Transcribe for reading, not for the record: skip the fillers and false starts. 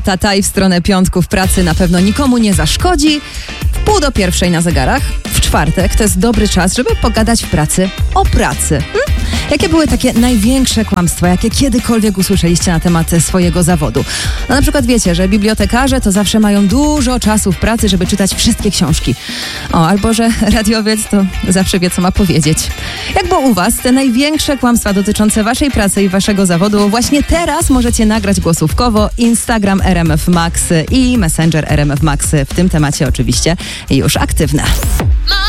Tata i w stronę piątków pracy na pewno nikomu nie zaszkodzi. 1:30 na zegarach. W czwartek to jest dobry czas, żeby pogadać w pracy o pracy. Jakie były takie największe kłamstwa, jakie kiedykolwiek usłyszeliście na temat swojego zawodu? No na przykład wiecie, że bibliotekarze to zawsze mają dużo czasu w pracy, żeby czytać wszystkie książki. Albo że radiowiec to zawsze wie, co ma powiedzieć. Jak było u was? Te największe kłamstwa dotyczące waszej pracy i waszego zawodu właśnie teraz możecie nagrać głosówkowo. Instagram RMF Max i Messenger RMF Max w tym temacie oczywiście już aktywne.